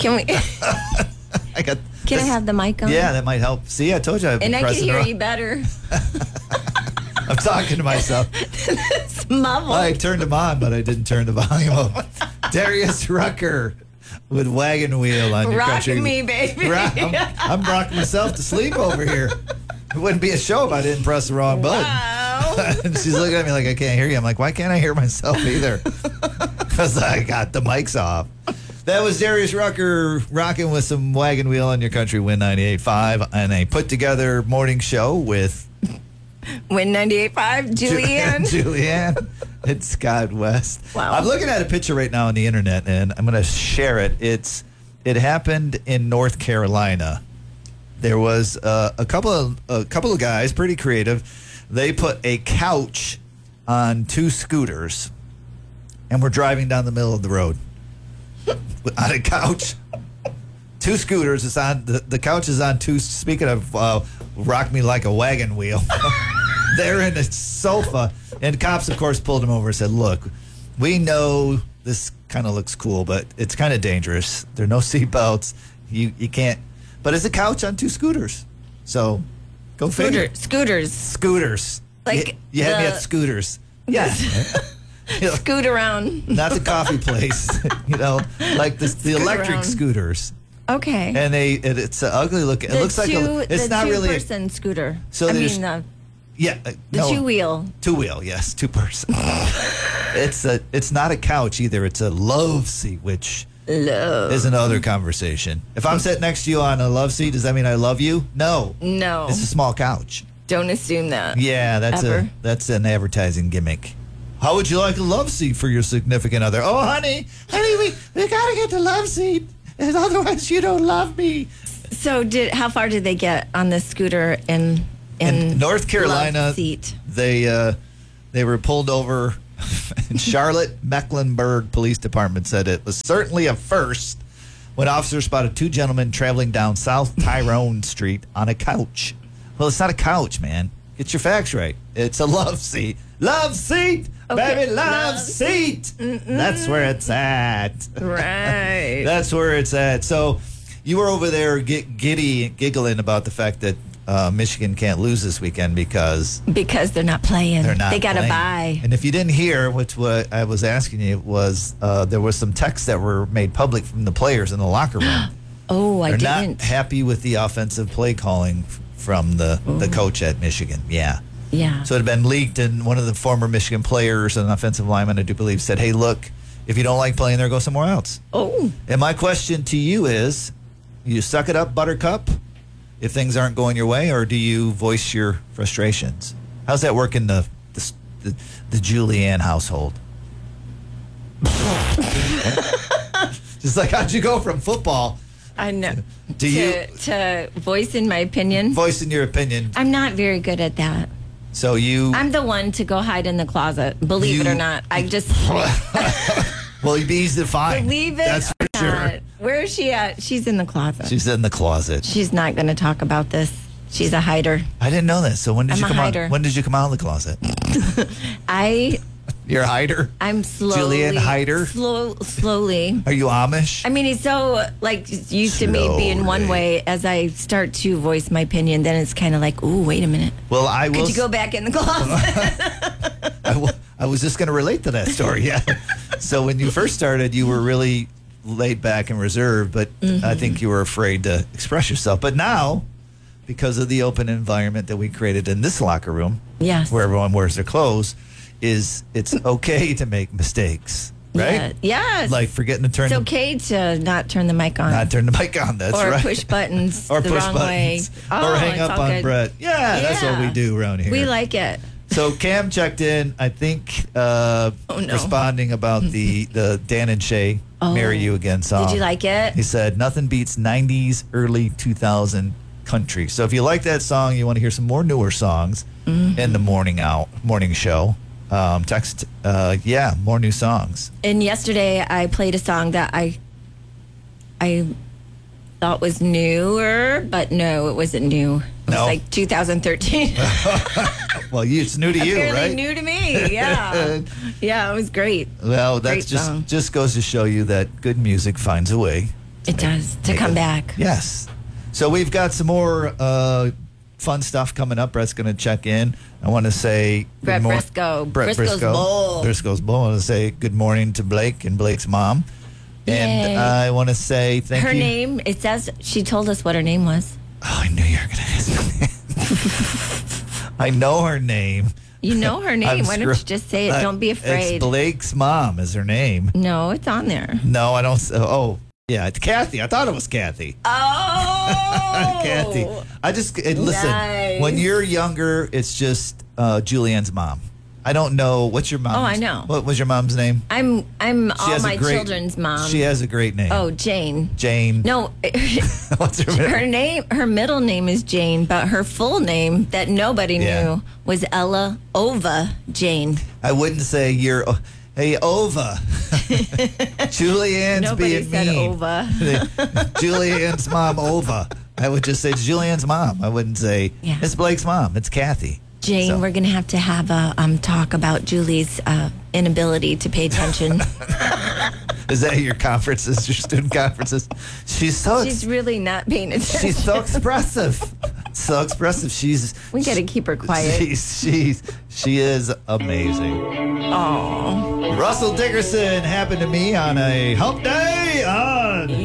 Can we? I got. Can I have the mic on? Yeah, that might help. See, I told you I've been And I can pressing hear around. you better. I'm talking to myself. It's muffled. I turned them on, but I didn't turn the volume up. Darius Rucker with Wagon Wheel on your country. Rocking me, baby. I'm rocking myself to sleep over here. It wouldn't be a show if I didn't press the wrong button. Wow. And she's looking at me like I can't hear you. I'm like, why can't I hear myself either? Because I got the mics off. That was Darius Rucker rocking with some Wagon Wheel on your country, Win 98.5, and a put together morning show with Win 98.5, Julianne. Julianne and Scott West. Wow. I'm looking at a picture right now on the internet, and I'm going to share it. It happened in North Carolina. There was a couple of guys, pretty creative. They put a couch on 2 scooters, and we're driving down the middle of the road on a couch. 2 scooters. It's on the couch is on 2. Speaking of rock me like a wagon wheel, they're in a sofa, and cops, of course, pulled them over and said, "Look, we know this kind of looks cool, but it's kind of dangerous. There are no seatbelts. You can't." But it's a couch on 2 scooters. So go figure. Scooters. Like you had me the- at scooters. Yeah. You know, Scoot around. not the coffee place. Like the electric around. scooters. Okay. And it's an ugly looking. It looks like it's not really a, two-person scooter. So I there's- mean, the the two-wheel. 2-wheel, yes, 2-person. It's not a couch either. It's a love seat, which Love. is another conversation. If I'm sitting next to you on a love seat, does that mean I love you? No. No. It's a small couch. Don't assume that. Yeah, Ever. that's an advertising gimmick. How would you like a love seat for your significant other? Oh, honey, we gotta get the love seat, and otherwise you don't love me. So how far did they get on the scooter in North Carolina? love seat? They were pulled over. And Charlotte Mecklenburg Police Department said it was certainly a first when officers spotted 2 gentlemen traveling down South Tyrone Street on a couch. Well, it's not a couch, man. Get your facts right. It's a love seat. Love seat, Okay, baby, love love seat. That's where it's at. Right. That's where it's at. So you were over there giggling about the fact that Michigan can't lose this weekend because they're not playing. they're not They got to playing. buy. And if you didn't hear, which what I was asking you was there was some texts that were made public from the players in the locker room. Oh, I They're didn't. not happy with the offensive play calling from the coach at Michigan. Yeah. Yeah. So it had been leaked, and one of the former Michigan players, an offensive lineman, I do believe, said, "Hey, look, if you don't like playing there, go somewhere else." Oh. And my question to you is, you suck it up, Buttercup, if things aren't going your way, or do you voice your frustrations? How's that work in the Julianne household? Just like, how'd you go from football I know. to voicing my opinion? voicing your opinion? I'm not very good at that. So you... I'm the one to go hide in the closet. Believe it or not. I just Well, you'd be easy to find. believe it That's or for sure. not. Where is she at? She's in the closet. She's in the closet. She's not going to talk about this. She's a hider. I didn't know that. So when did I'm you a come out? hider. When did you come out of the closet? You're a hider? I'm slowly. Julianne Hyder? Slowly. Are you Amish? I mean, he's so used to me being one Slowly. way. As I start to voice my opinion, then it's kind of like, ooh, wait a minute. Well, I will. Could you go back in the closet? I was just going to relate to that story. Yeah. So when you first started, you were really laid back and reserved, but I think you were afraid to express yourself. But now, because of the open environment that we created in this locker room, Yes. where everyone wears their clothes, it's okay to make mistakes, right? Yeah. Yes. Like forgetting to turn It's the okay to not turn the mic on. not turn the mic on. That's or right. push buttons or the push wrong buttons. way. Or Oh, hang it's up all on good. Brett. Yeah, that's what we do around here. We like it. So Cam checked in, I think, no. responding about the Dan and Shay "Marry You Again" song. Did you like it? He said nothing beats '90s, early 2000 country. So if you like that song, you want to hear some more newer songs in the morning show. Text, more new songs. And yesterday I played a song that I thought was newer, but no, it wasn't new. It was No? like 2013. Well, it's new to you, Apparently right? new to me. Yeah. Yeah, it was great. Well, that Great song. just goes to show you that good music finds a way It does, to come back. Yes. So we've got some more fun stuff coming up. Brett's going to check in. I want to say Brett Briscoe. Briscoe's Bowl. Briscoe's Bowl. I want to say good morning to Blake and Blake's mom. And Yay. I want to say thank you. Her name, it says, she told us what her name was. Oh, I knew you were going to ask me. I know her name. You know her name. Why don't you just say it? Don't be afraid. It's Blake's mom is her name. No, it's on there. No, I don't. Oh, yeah, it's Kathy. I thought it was Kathy. Oh! Kathy. Listen, Nice. when you're younger, it's just Julianne's mom. I don't know. What's your mom's? Oh, I know. What was your mom's name? I'm all my children's mom. She has a great name. Oh, Jane. Jane. No, What's her name? her middle name is Jane, but her full name that nobody knew was Ella Ova Jane. I wouldn't say you're. Hey, Ova. Julianne's Nobody being said mean. Ova. Julianne's mom, Ova. I would just say it's Julianne's mom. I wouldn't say it's Blake's mom. It's Kathy. Jane, So- we're going to have a talk about Julie's inability to pay attention. Is that your conferences, your student conferences? She's really not paying attention. She's so expressive. So expressive. We got to keep her quiet. She is amazing. Oh. Russell Dickerson happened to me on a hump day on